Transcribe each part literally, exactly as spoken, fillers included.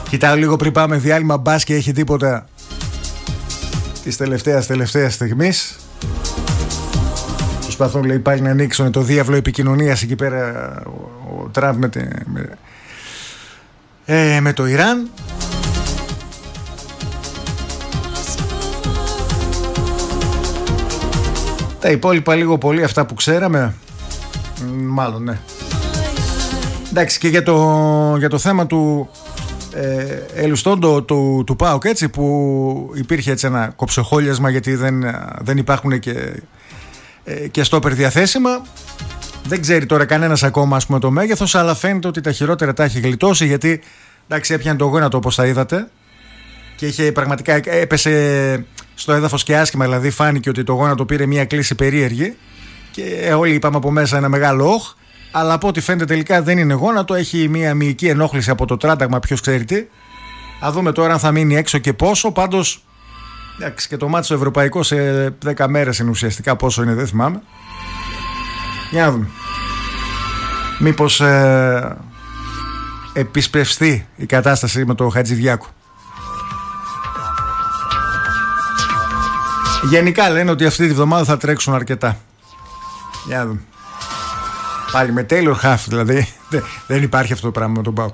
Κοιτάω λίγο πριν πάμε διάλειμμα, μπας και έχει τίποτα της τελευταίας τελευταίας στιγμής. Προσπαθούν, λέει, πάλι να ανοίξουν το διάβλο επικοινωνίας εκεί πέρα ο, ο Τραμπ με, με, ε, με το Ιράν. Τα υπόλοιπα λίγο πολύ αυτά που ξέραμε, μάλλον ναι. Εντάξει, και για το, για το θέμα του ε, Ελουστόντο του, του ΠΑΟΚ, έτσι, που υπήρχε έτσι ένα κοψοχόλιασμα γιατί δεν, δεν υπάρχουν και, ε, και στόπερ διαθέσιμα. Δεν ξέρει τώρα κανένας ακόμα, ας πούμε, το μέγεθος, αλλά φαίνεται ότι τα χειρότερα τα έχει γλιτώσει, γιατί εντάξει, έπιανε το γόνατο όπως τα είδατε και είχε, πραγματικά έπεσε στο έδαφος και άσχημα, δηλαδή φάνηκε ότι το γόνατο πήρε μια κλίση περίεργη και όλοι είπαμε από μέσα ένα μεγάλο όχ, αλλά από ό,τι φαίνεται τελικά δεν είναι γόνατο, έχει μια μυϊκή ενόχληση από το τράταγμα, ποιος ξέρει τι. Α δούμε τώρα αν θα μείνει έξω και πόσο. Πάντως εντάξει, και το μάτσο ευρωπαϊκό σε δέκα μέρες είναι ουσιαστικά, πόσο είναι δεν θυμάμαι. Για να δούμε μήπως ε, επισπευστεί η κατάσταση με το Χατζηδιάκο. Γενικά λένε ότι αυτή τη βδομάδα θα τρέξουν αρκετά. Για να δούμε. Πάλι με Taylor Half, δηλαδή δεν υπάρχει αυτό το πράγμα με τον ΠΑΟΚ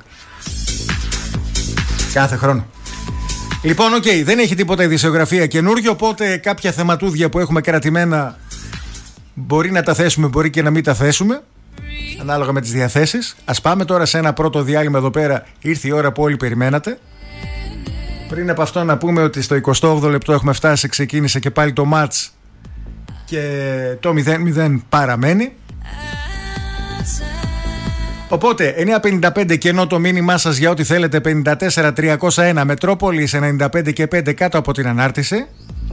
κάθε χρόνο. Λοιπόν, οκ, okay, δεν έχει τίποτα ειδησιογραφία καινούργιο, οπότε κάποια θεματούδια που έχουμε κρατημένα μπορεί να τα θέσουμε, μπορεί και να μην τα θέσουμε, ανάλογα με τις διαθέσεις. Ας πάμε τώρα σε ένα πρώτο διάλειμμα εδώ πέρα. Ήρθε η ώρα που όλοι περιμένατε. Πριν από αυτό να πούμε ότι στο εικοστό όγδοο λεπτό έχουμε φτάσει, ξεκίνησε και πάλι το μάτς και το μηδέν μηδέν παραμένει. Οπότε εννιά πενήντα πέντε κενό το μήνυμά σας για ό,τι θέλετε, πενήντα τέσσερα τριακόσια ένα Μετρόπολης ενενήντα πέντε και πέντε κάτω από την ανάρτηση.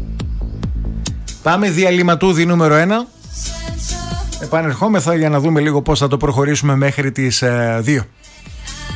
Πάμε διαλυματούδι νούμερο ένα. Επανερχόμεθα για να δούμε λίγο πώς θα το προχωρήσουμε μέχρι τις ε, δύο.